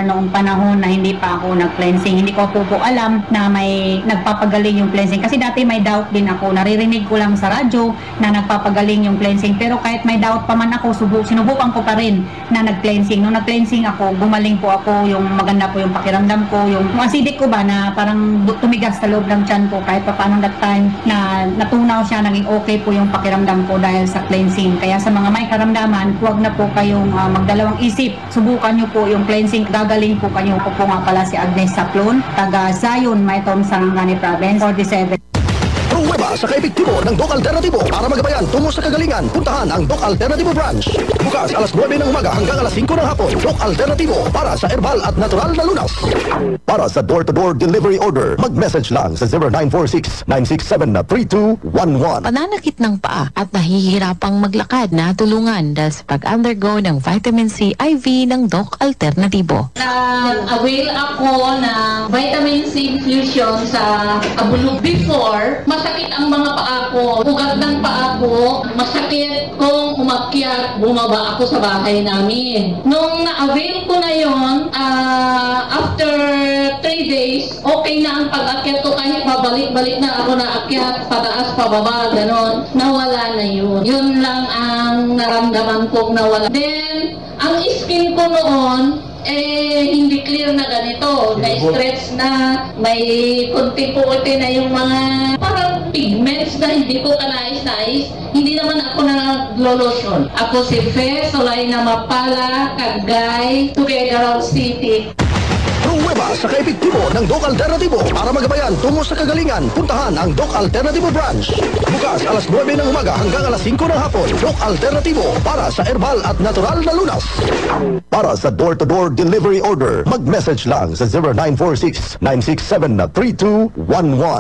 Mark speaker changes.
Speaker 1: regular noong panahon na hindi pa ako nag-cleansing. Hindi ko po alam na may nagpapagaling yung cleansing. Kasi dati may doubt din ako. Naririnig ko lang sa radyo na nagpapagaling yung cleansing. Pero kahit may doubt pa man ako, sinubukan ko pa rin na nag-cleansing. Nung nag-cleansing ako, gumaling po ako, yung maganda po yung pakiramdam ko, yung acidic ko ba na parang tumigas sa loob ng tiyan ko kahit pa paano that time na natunaw siya, naging okay po yung pakiramdam ko dahil sa cleansing. Kaya sa mga may karamdaman, huwag na po kayong magdalawang isip. Subukan nyo po yung cleansing. Gagaling po kayo. Ako po nga pala si Agnes Saplon, taga Zion, Maytom, Sarangani Province, 47.
Speaker 2: Pruweba sa kaepektibo ng Doc Alternativo para magabayan tungo sa kagalingan. Puntahan ang Doc Alternativo branch. Bukas alas 9 ng umaga hanggang alas 5 ng hapon. Doc Alternativo para sa herbal at natural na lunas. Para sa door-to-door delivery order, mag-message lang sa 0946-967-3211.
Speaker 3: Pananakit ng paa at nahihirapang maglakad na tulungan dahil sa pag-undergo ng vitamin C IV ng Doc Alternativo.
Speaker 4: Nag-avail ako ng vitamin C infusion sa Abulog before. Masakit ang mga paa ko, ugat ng paa ko, masakit kung umakyat, bumaba ako sa bahay namin. Nung na-avail ko na yon, after 3 days, okay na ang pag-akyat ko kahit babalik-balik na ako naakyat, pataas, pababa, ganon. Nawala na yun. Yun lang ang naramdaman kong nawala. Then, ang skin ko noon, hindi clear na ganito. Na-stretch na, may kunti-kunti na yung mga parang pigments na hindi ko kanais-nais. Hindi naman ako nag-lotion. Ako si Fe Solay na Mapala, Cagay, Tuguegarao City.
Speaker 2: Pruweba sa kaepektibo ng Doc Alternativo para magabayan tungo sa kagalingan. Puntahan ang Doc Alternativo branch. Bukas alas 9 ng umaga hanggang alas 5 ng hapon. Doc Alternativo para sa herbal at natural na lunas. Para sa door-to-door delivery order, mag-message lang sa 0946-967-3211.